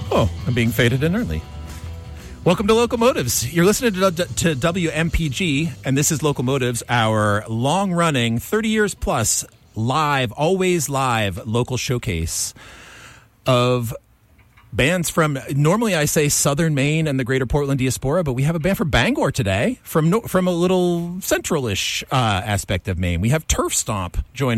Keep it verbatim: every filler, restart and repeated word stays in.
Oh, I'm being faded in early. Welcome to Locomotives. You're listening to, to W M P G, and this is Locomotives, our long-running, thirty years plus, live, always live, local showcase of bands from, normally I say Southern Maine and the greater Portland diaspora, but we have a band from Bangor today, from from a little central-ish uh, aspect of Maine. We have Turf Stomp joining